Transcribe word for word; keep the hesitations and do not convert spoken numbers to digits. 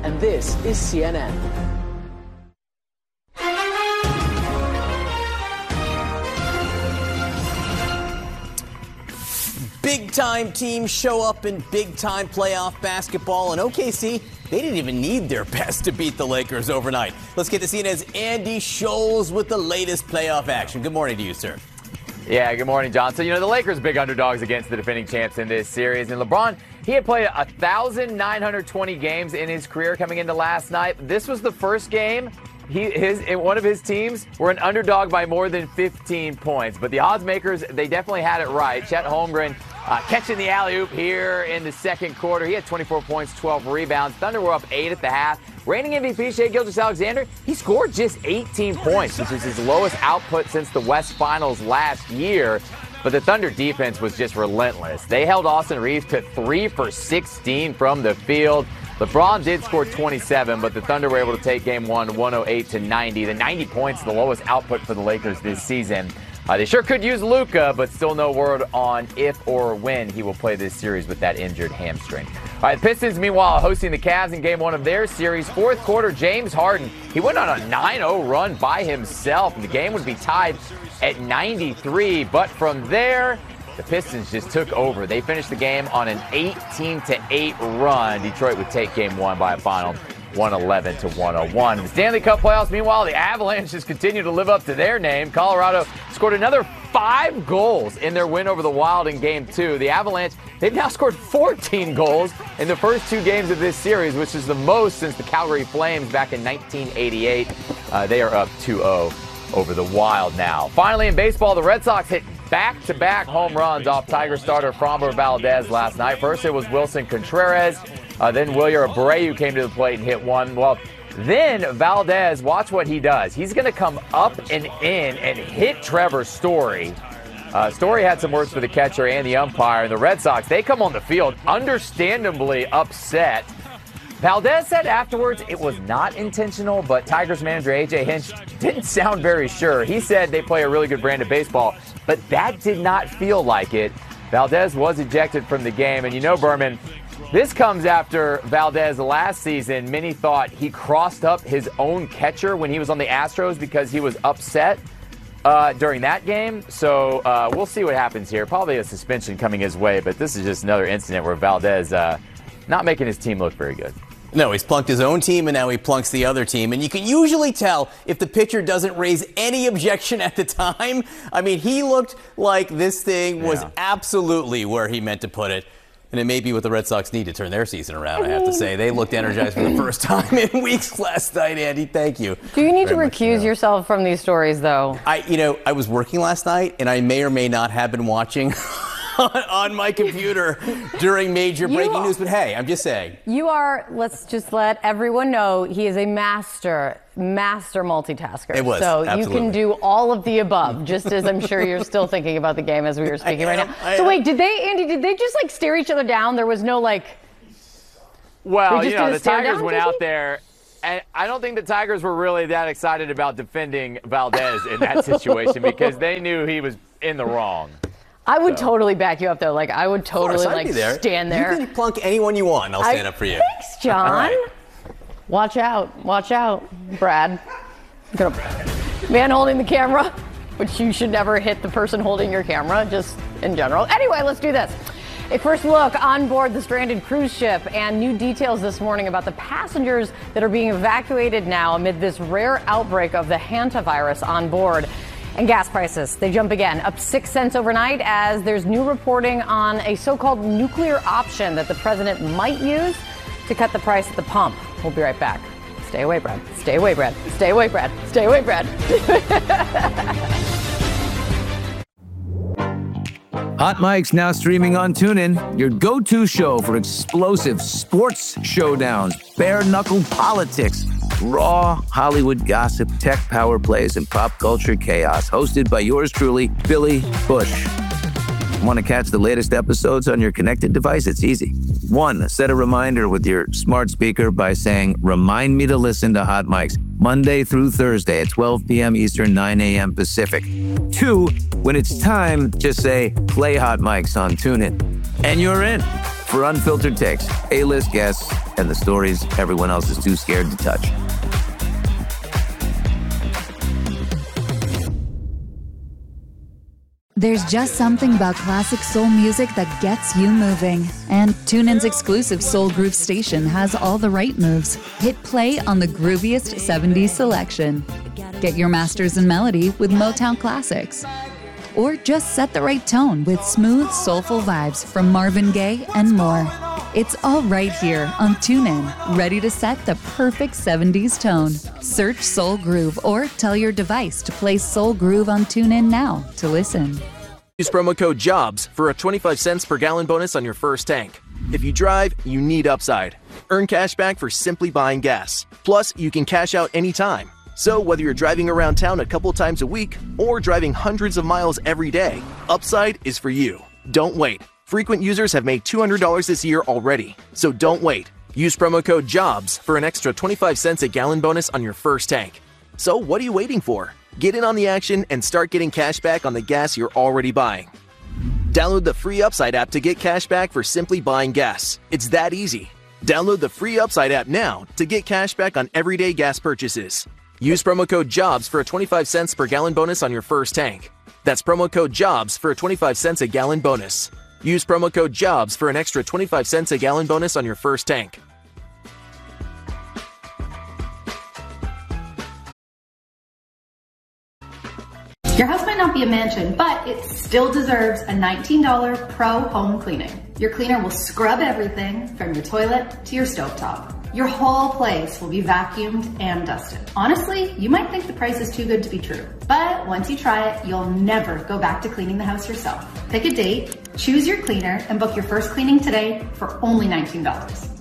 and this is C N N. Big-time teams show up in big-time playoff basketball, and O K C, they didn't even need their best to beat the Lakers overnight. Let's get to C N N's Andy Scholes with the latest playoff action. Good morning to you, sir. Yeah, good morning, John. So, you know, the Lakers big underdogs against the defending champs in this series. And LeBron, he had played one thousand nine hundred twenty games in his career coming into last night. This was the first game he his in one of his teams were an underdog by more than fifteen points. But the odds makers, they definitely had it right. Chet Holmgren uh, catching the alley-oop here in the second quarter. He had twenty-four points, twelve rebounds. Thunder were up eight at the half. Reigning M V P Shai Gilgeous-Alexander, he scored just eighteen points, which is his lowest output since the West Finals last year. But the Thunder defense was just relentless. They held Austin Reeves to three for sixteen from the field. LeBron did score twenty-seven, but the Thunder were able to take game one, one oh eight to ninety. The ninety points, the lowest output for the Lakers this season. Uh, they sure could use Luka, but still no word on if or when he will play this series with that injured hamstring. All right, the Pistons, meanwhile, hosting the Cavs in game one of their series. Fourth quarter, James Harden, he went on a nine oh run by himself, and the game would be tied at ninety-three. But from there, the Pistons just took over. They finished the game on an eighteen to eight run. Detroit would take game one by a final one eleven to one oh one. The Stanley Cup playoffs, meanwhile, the Avalanche just continue to live up to their name. Colorado scored another five goals in their win over the Wild in game two. The Avalanche, they've now scored fourteen goals in the first two games of this series, which is the most since the Calgary Flames back in nineteen eighty-eight. Uh, they are up two oh over the Wild now. Finally, in baseball, the Red Sox hit back-to-back home runs off Tiger starter Framber Valdez last night. First, it was Wilson Contreras. Uh, then Wilyer Abreu came to the plate and hit one. Well, then Valdez, watch what he does. He's going to come up and in and hit Trevor Story. Uh, Story had some words for the catcher and the umpire. And the Red Sox, they come on the field understandably upset. Valdez said afterwards it was not intentional, but Tigers manager A J Hinch didn't sound very sure. He said they play a really good brand of baseball, but that did not feel like it. Valdez was ejected from the game, and you know, Berman, this comes after Valdez last season. Many thought he crossed up his own catcher when he was on the Astros because he was upset uh, during that game. So uh, we'll see what happens here. Probably a suspension coming his way, but this is just another incident where Valdez uh, not making his team look very good. No, he's plunked his own team, and now he plunks the other team. And you can usually tell if the pitcher doesn't raise any objection at the time. I mean, he looked like this thing was yeah. absolutely where he meant to put it. And it may be what the Red Sox need to turn their season around, I have to say. They looked energized for the first time in weeks last night, Andy. Thank you. Do you need to recuse yourself from these stories, though? I, you know, I was working last night, and I may or may not have been watching on, on my computer during major breaking you, news. But hey, I'm just saying. You are, let's just let everyone know, he is a master, master multitasker. It was, So absolutely. you can do all of the above, just as I'm sure you're still thinking about the game as we were speaking right now. So wait, did they, Andy, did they just like stare each other down? There was no like... Well, you know, the Tigers went out there, and I don't think the Tigers were really that excited about defending Valdez in that situation because they knew he was in the wrong. I would so. totally back you up, though. Like, I would totally, course, like, there. stand there. You can plunk anyone you want, and I'll stand I, up for you. Thanks, John. Right. Watch out. Watch out, Brad. Man holding the camera, which you should never hit the person holding your camera, just in general. Anyway, let's do this. A first look on board the stranded cruise ship and new details this morning about the passengers that are being evacuated now amid this rare outbreak of the hantavirus on board. And gas prices, they jump again, up six cents overnight as there's new reporting on a so-called nuclear option that the president might use to cut the price at the pump. We'll be right back. Stay away, Brad. Stay away, Brad. Stay away, Brad. Stay away, Brad. Hot Mike's now streaming on TuneIn, your go-to show for explosive sports showdowns, bare-knuckle politics, raw Hollywood gossip, tech power plays, and pop culture chaos. Hosted by yours truly, Billy Bush. Want to catch the latest episodes on your connected device? It's easy. One, set a reminder with your smart speaker by saying, "Remind me to listen to Hot Mike's Monday through Thursday at twelve p.m. Eastern, nine a.m. Pacific." Two, when it's time, just say, "Play Hot Mike's" on TuneIn. And you're in. for unfiltered takes, A-list guests, and the stories everyone else is too scared to touch. There's just something about classic soul music that gets you moving. And TuneIn's exclusive Soul Groove station has all the right moves. Hit play on the grooviest seventies selection. Get your masters in melody with Motown classics. Or just set the right tone with smooth, soulful vibes from Marvin Gaye and more. It's all right here on TuneIn, ready to set the perfect seventies tone. Search Soul Groove or tell your device to play Soul Groove on TuneIn now to listen. Use promo code JOBS for a twenty-five cents per gallon bonus on your first tank. If you drive, you need upside. Earn cash back for simply buying gas. Plus, you can cash out anytime. So whether you're driving around town a couple times a week or driving hundreds of miles every day, Upside is for you. Don't wait. Frequent users have made two hundred dollars this year already. So don't wait. Use promo code JOBS for an extra twenty-five cents a gallon bonus on your first tank. So what are you waiting for? Get in on the action and start getting cash back on the gas you're already buying. Download the free Upside app to get cash back for simply buying gas. It's that easy. Download the free Upside app now to get cash back on everyday gas purchases. Use promo code JOBS for a twenty-five cents per gallon bonus on your first tank. That's promo code JOBS for a twenty-five cents a gallon bonus. Use promo code JOBS for an extra twenty-five cents a gallon bonus on your first tank. Your house might not be a mansion, but it still deserves a nineteen dollars pro home cleaning. Your cleaner will scrub everything from your toilet to your stovetop. Your whole place will be vacuumed and dusted. Honestly, you might think the price is too good to be true, but once you try it, you'll never go back to cleaning the house yourself. Pick a date, choose your cleaner, and book your first cleaning today for only nineteen dollars.